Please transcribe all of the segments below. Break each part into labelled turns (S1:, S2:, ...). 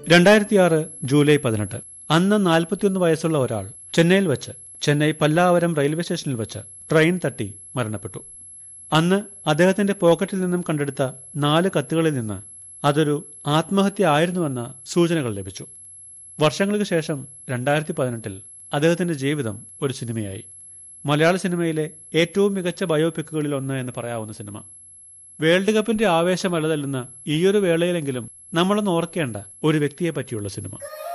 S1: 2006 July 18. അന്ന് 41 വയസ്സുള്ള ഒരാൾ ചെന്നൈയിൽ വെച്ച് ചെന്നൈ പല്ലാവരം റെയിൽവേ സ്റ്റേഷനിൽ വെച്ച് ട്രെയിൻ തട്ടി മരണപ്പെട്ടു. അന്ന് അദ്ദേഹത്തിന്റെ പോക്കറ്റിൽ നിന്നും കണ്ടെടുത്ത 4 കത്തുകളിൽ നിന്ന് അതൊരു ആത്മഹത്യ ആയിരുന്നുവെന്ന സൂചനകൾ ലഭിച്ചു. വർഷങ്ങൾക്ക് ശേഷം 2018 അദ്ദേഹത്തിന്റെ ജീവിതം ഒരു സിനിമയായി. മലയാള സിനിമയിലെ ഏറ്റവും മികച്ച ബയോപിക്കുകളിൽ ഒന്ന് എന്ന് പറയാവുന്ന സിനിമ. വേൾഡ് കപ്പിന്റെ ആവേശമല്ലതല്ലെന്ന ഈയൊരു വേളയിലെങ്കിലും നമ്മളൊന്ന് ഓർക്കേണ്ട ഒരു വ്യക്തിയെ പറ്റിയുള്ള സിനിമ.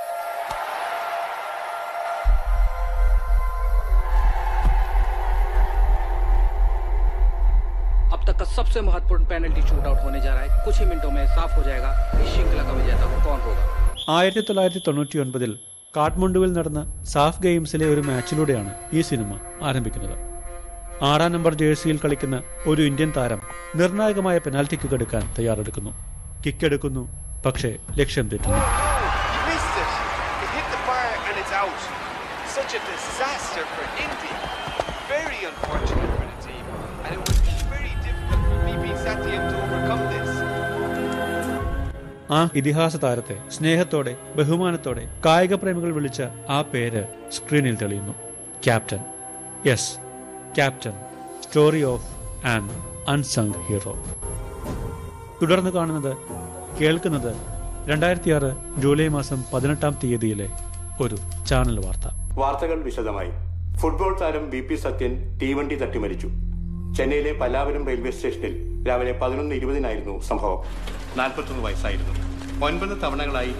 S2: अब तक का सबसे महत्वपूर्ण पेनल्टी शूटआउट होने जा रहा है. कुछ ही मिनटों में साफ हो जाएगा इस श्रृंखला का विजेता कौन होगा.
S1: 1999 കാഠ്മണ്ഡുവിൽ നടന്ന സാഫ് ഗെയിംസിലെ ഒരു മാച്ചിലൂടെയാണ് ഈ സിനിമ ആരംഭിക്കുന്നത്. 6 നമ്പർ ജേഴ്സിയിൽ കളിക്കുന്ന ഒരു ഇന്ത്യൻ താരം നിർണായകമായ പെനാൽറ്റി കിക്ക് എടുക്കാൻ തയ്യാറെടുക്കുന്നു. കിക്കെടുക്കുന്നു, പക്ഷേ ലക്ഷ്യം തെറ്റുന്നു. ആ ഇതിഹാസ താരത്തെ സ്നേഹത്തോടെ ബഹുമാനത്തോടെ കായിക പ്രേമികൾ വിളിച്ച ആ പേര് സ്ക്രീനിൽ തെളിയുന്നു. Captain. Yes, captain. Story of an unsung hero. തുടർന്ന് കാണുന്നത്, കേൾക്കുന്നത് 2006 ജൂലൈ മാസം 18 ഒരു ചാനൽ വാർത്ത.
S3: വാർത്തകൾ വിശദമായി. ഫുട്ബോൾ താരം BP സത്യൻ തീവണ്ടി തട്ടി മരിച്ചു. ചെന്നൈയിലെ പല്ലാവരം റെയിൽവേ സ്റ്റേഷനിൽ രാവിലെ 11:20 സംഭവം. 41 വയസ്സായിരുന്നു. 9 തവണകളായി